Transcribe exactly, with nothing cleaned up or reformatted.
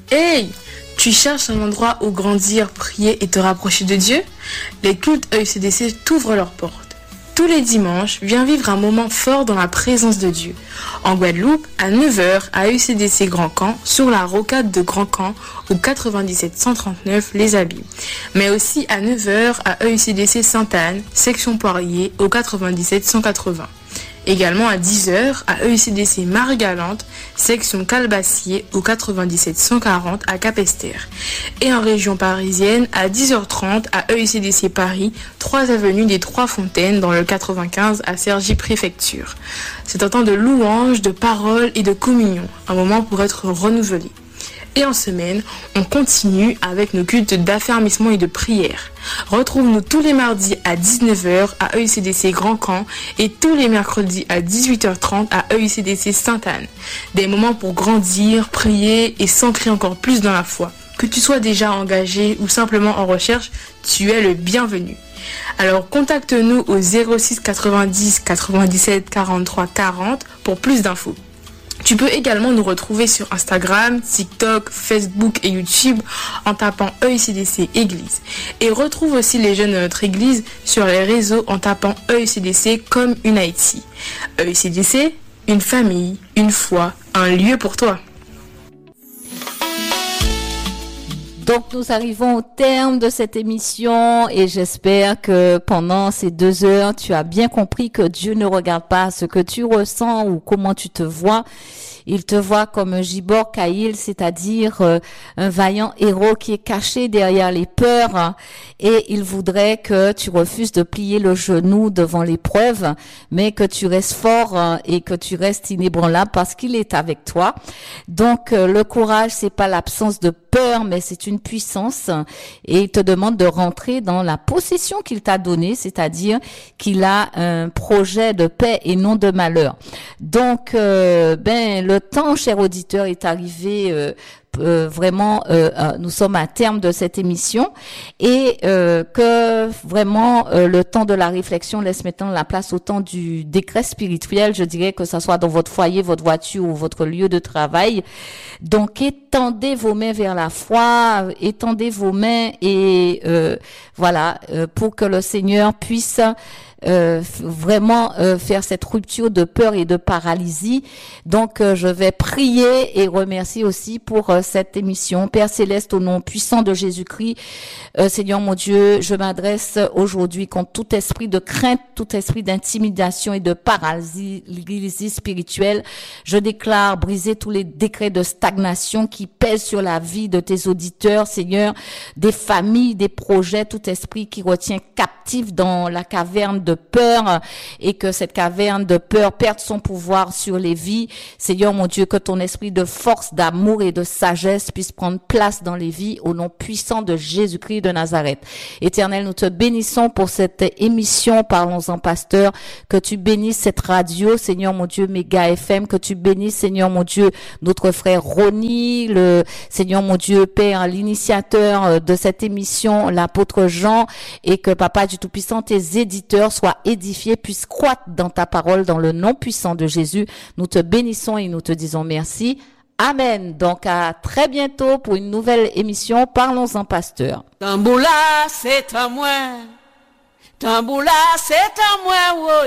Hey! Tu cherches un endroit où grandir, prier et te rapprocher de Dieu? Les cultes E U C D C t'ouvrent leurs portes. Tous les dimanches, viens vivre un moment fort dans la présence de Dieu. En Guadeloupe, à neuf heures, à E U C D C Grand Camp, sur la rocade de Grand Camp, au quatre-vingt-dix-sept cent trente-neuf Les Abîmes. Mais aussi à neuf heures, à E U C D C Sainte-Anne, section Poirier, au quatre-vingt-dix-sept cent quatre-vingts. Également à dix heures, à E U C D C Marie-Galante, section Calbassier, au quatre-vingt-dix-sept cent quarante à Capesterre. Et en région parisienne, à dix heures trente, à E U C D C Paris, trois avenue des Trois Fontaines, dans le quatre-vingt-quinze à Cergy-Préfecture. C'est un temps de louange, de parole et de communion, un moment pour être renouvelé. Et en semaine, on continue avec nos cultes d'affermissement et de prière. Retrouve-nous tous les mardis à dix-neuf heures à E U C D C Grand Camp et tous les mercredis à dix-huit heures trente à E U C D C Sainte-Anne. Des moments pour grandir, prier et s'ancrer encore plus dans la foi. Que tu sois déjà engagé ou simplement en recherche, tu es le bienvenu. Alors contacte-nous au zéro six quatre-vingt-dix quatre-vingt-dix-sept quarante-trois quarante pour plus d'infos. Tu peux également nous retrouver sur Instagram, TikTok, Facebook et YouTube en tapant E U C D C Église. Et retrouve aussi les jeunes de notre église sur les réseaux en tapant E U C D C comme Unity. E U C D C, une famille, une foi, un lieu pour toi. Donc nous arrivons au terme de cette émission et j'espère que pendant ces deux heures, tu as bien compris que Dieu ne regarde pas ce que tu ressens ou comment tu te vois. Il te voit comme un gibor Caïl, c'est-à-dire euh, un vaillant héros qui est caché derrière les peurs, hein, et il voudrait que tu refuses de plier le genou devant l'épreuve, mais que tu restes fort hein, et que tu restes inébranlable parce qu'il est avec toi. Donc euh, le courage, c'est pas l'absence de peur, mais c'est une puissance, et il te demande de rentrer dans la possession qu'il t'a donnée, c'est-à-dire qu'il a un projet de paix et non de malheur. Donc euh, ben le temps, cher auditeur, est arrivé. Euh, Euh, vraiment euh, euh, nous sommes à terme de cette émission et euh, que vraiment euh, le temps de la réflexion laisse maintenant la place au temps du décret spirituel. Je dirais que ça soit dans votre foyer, votre voiture ou votre lieu de travail. Donc étendez vos mains vers la foi, étendez vos mains et euh, voilà euh, pour que le Seigneur puisse Euh, vraiment euh, faire cette rupture de peur et de paralysie. Donc euh, je vais prier et remercier aussi pour euh, cette émission. Père Céleste, au nom puissant de Jésus-Christ, euh, Seigneur mon Dieu, je m'adresse aujourd'hui contre tout esprit de crainte, tout esprit d'intimidation et de paralysie spirituelle. Je déclare briser tous les décrets de stagnation qui pèsent sur la vie de tes auditeurs, Seigneur, des familles, des projets, tout esprit qui retient captif dans la caverne de peur et que cette caverne de peur perde son pouvoir sur les vies. Seigneur mon Dieu, que ton esprit de force, d'amour et de sagesse puisse prendre place dans les vies au nom puissant de Jésus-Christ de Nazareth. Éternel, nous te bénissons pour cette émission Parlons-en Pasteur, que tu bénisses cette radio, Seigneur mon Dieu, Méga F M, que tu bénisses, Seigneur mon Dieu, notre frère Ronnie, le Seigneur mon Dieu, Père, l'initiateur de cette émission, l'apôtre Jean, et que Papa du Tout-Puissant, tes éditeurs soient édifiés, puissent croître dans ta parole, dans le nom puissant de Jésus. Nous te bénissons et nous te disons merci. Amen. Donc à très bientôt pour une nouvelle émission Parlons-en Pasteur. Tamboula, c'est à moi. Tamboula, c'est à moi.